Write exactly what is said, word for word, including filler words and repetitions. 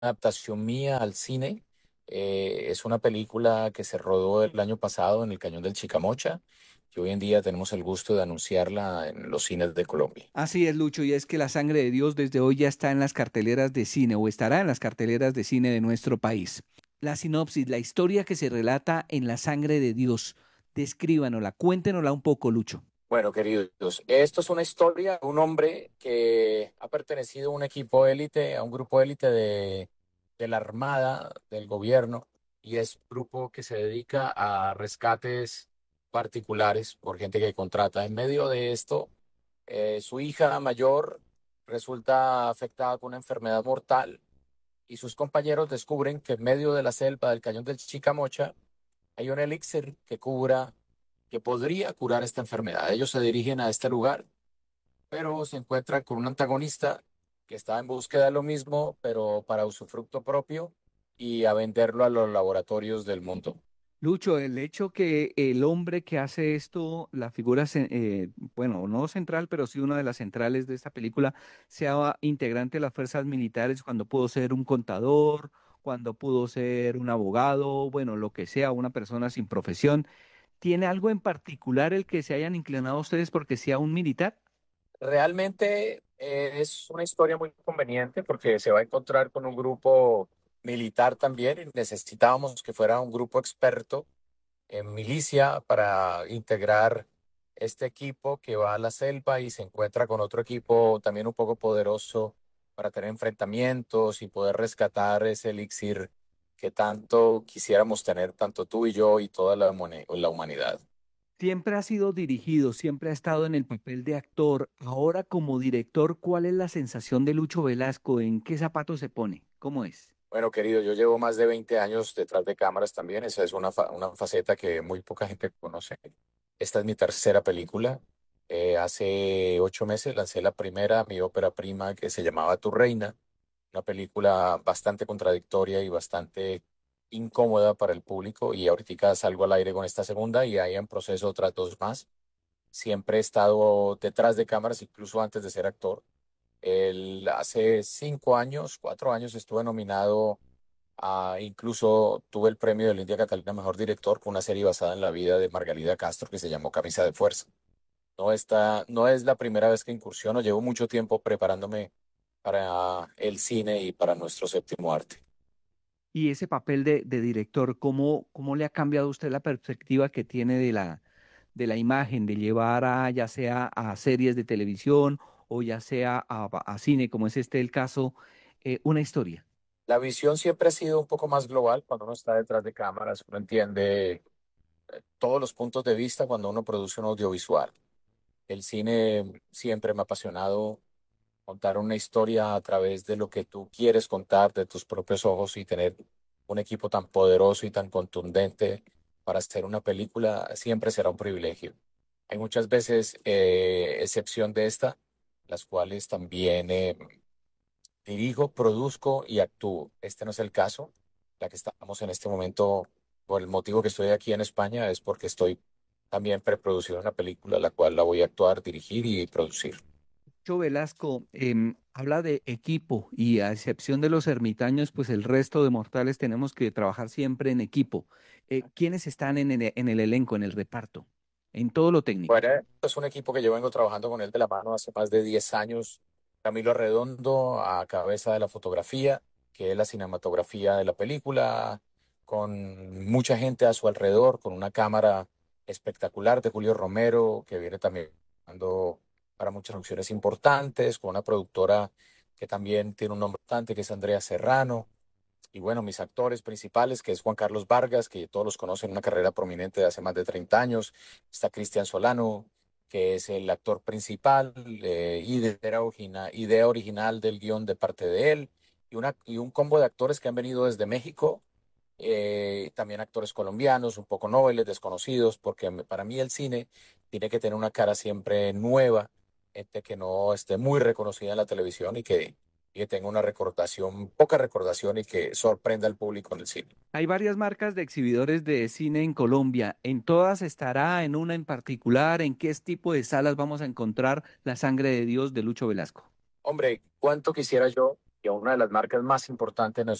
adaptación mía al cine. Eh, es una película que se rodó el año pasado en el Cañón del Chicamocha y hoy en día tenemos el gusto de anunciarla en los cines de Colombia. Así es, Lucho, y es que La Sangre de Dios desde hoy ya está en las carteleras de cine o estará en las carteleras de cine de nuestro país. La sinopsis, la historia que se relata en La Sangre de Dios. Descríbanosla, cuéntenosla un poco, Lucho. Bueno, queridos, esto es una historia de un hombre que ha pertenecido a un equipo élite, a un grupo élite de, de la Armada, del gobierno, y es un grupo que se dedica a rescates particulares por gente que contrata. En medio de esto, eh, su hija mayor resulta afectada con una enfermedad mortal y sus compañeros descubren que en medio de la selva del Cañón del Chicamocha hay un elixir que cura, que podría curar esta enfermedad. Ellos se dirigen a este lugar, pero se encuentran con un antagonista que está en búsqueda de lo mismo, pero para usufructo propio y a venderlo a los laboratorios del mundo. Lucho, el hecho que el hombre que hace esto, la figura, ce- eh, bueno, no central, pero sí una de las centrales de esta película, sea integrante de las fuerzas militares cuando pudo ser un contador, cuando pudo ser un abogado, bueno, lo que sea, una persona sin profesión. ¿Tiene algo en particular el que se hayan inclinado ustedes porque sea un militar? Realmente eh, es una historia muy conveniente porque se va a encontrar con un grupo militar también y necesitábamos que fuera un grupo experto en milicia para integrar este equipo que va a la selva y se encuentra con otro equipo también un poco poderoso para tener enfrentamientos y poder rescatar ese elixir que tanto quisiéramos tener, tanto tú y yo y toda la, humani- la humanidad. Siempre ha sido dirigido, siempre ha estado en el papel de actor. Ahora como director, ¿cuál es la sensación de Lucho Velasco? ¿En qué zapato se pone? ¿Cómo es? Bueno, querido, yo llevo más de veinte años detrás de cámaras también. Esa es una, fa- una faceta que muy poca gente conoce. Esta es mi tercera película. Eh, hace ocho meses lancé la primera, mi ópera prima, que se llamaba Tu Reina, una película bastante contradictoria y bastante incómoda para el público. Y ahorita salgo al aire con esta segunda y hay en proceso otras dos más. Siempre he estado detrás de cámaras, incluso antes de ser actor. El, hace cinco años, cuatro años, estuve nominado a, incluso tuve el premio de la India Catalina Mejor Director con una serie basada en la vida de Margarida Castro que se llamó Camisa de Fuerza. No, está, no es la primera vez que incursiono, llevo mucho tiempo preparándome para el cine y para nuestro séptimo arte. Y ese papel de, de director, ¿cómo, cómo le ha cambiado a usted la perspectiva que tiene de la, de la imagen, de llevar a, ya sea a series de televisión o ya sea a, a cine, como es este el caso, eh, una historia? La visión siempre ha sido un poco más global cuando uno está detrás de cámaras, uno entiende todos los puntos de vista cuando uno produce un audiovisual. El cine siempre me ha apasionado contar una historia a través de lo que tú quieres contar de tus propios ojos y tener un equipo tan poderoso y tan contundente para hacer una película siempre será un privilegio. Hay muchas veces, eh, excepción de esta, las cuales también eh, dirijo, produzco y actúo. Este no es el caso. La que estamos en este momento, por el motivo que estoy aquí en España, es porque estoy también preproduciendo una película, la cual la voy a actuar, dirigir y producir. Cho Velasco em, habla de equipo y a excepción de los ermitaños, pues el resto de mortales tenemos que trabajar siempre en equipo. Eh, ¿quiénes están en el, en el elenco, en el reparto, en todo lo técnico? Bueno, es un equipo que yo vengo trabajando con él de la mano hace más de diez años. Camilo Redondo a cabeza de la fotografía, que es la cinematografía de la película, con mucha gente a su alrededor, con una cámara espectacular de Julio Romero, que viene también dando para muchas funciones importantes, con una productora que también tiene un nombre importante, que es Andrea Serrano. Y bueno, mis actores principales, que es Juan Carlos Vargas, que todos los conocen, una carrera prominente de hace más de treinta años. Está Cristian Solano, que es el actor principal, eh, idea, origina- idea original del guión de parte de él. Y, una, y un combo de actores que han venido desde México, eh, también actores colombianos, un poco noveles, desconocidos, porque me- para mí el cine tiene que tener una cara siempre nueva, gente que no esté muy reconocida en la televisión y que, y que tenga una recordación, poca recordación y que sorprenda al público en el cine. Hay varias marcas de exhibidores de cine en Colombia. ¿En todas estará, en una en particular? ¿En qué tipo de salas vamos a encontrar La Sangre de Dios de Lucho Velasco? Hombre, cuánto quisiera yo y a una de las marcas más importantes